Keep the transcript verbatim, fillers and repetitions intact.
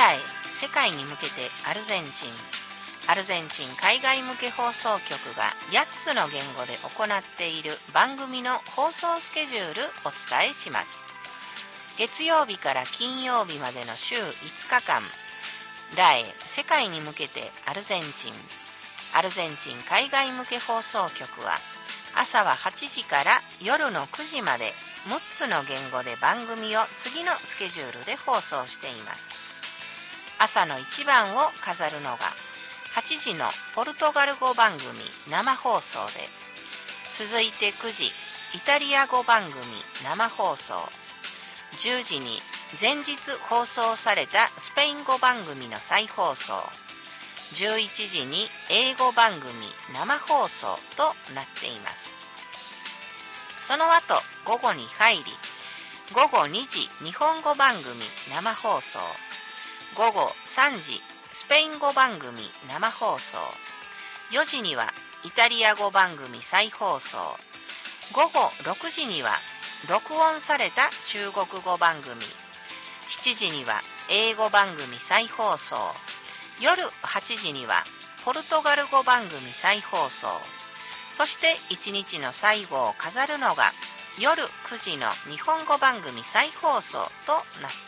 ラエ世界に向けてアルゼンチンアルゼンチン海外向け放送局がやっつの言語で行っている番組の放送スケジュールお伝えします。月曜日から金曜日までの週いつかかん、ラエ世界に向けてアルゼンチンアルゼンチン海外向け放送局は朝ははちじから夜のくじまでむっつの言語で番組を次のスケジュールで放送しています。朝の一番を飾るのがはちじのポルトガル語番組生放送で、続いてくじイタリア語番組生放送、じゅうじに前日放送されたスペイン語番組の再放送、じゅういちじに英語番組生放送となっています。その後午後に入り、ごごにじ日本語番組生放送、ごごさんじスペイン語番組生放送、よじにはイタリア語番組再放送、ごごろくじには録音された中国語番組、しちじには英語番組再放送、夜はちじにはポルトガル語番組再放送、そしていちにちの最後を飾るのが夜くじの日本語番組再放送となって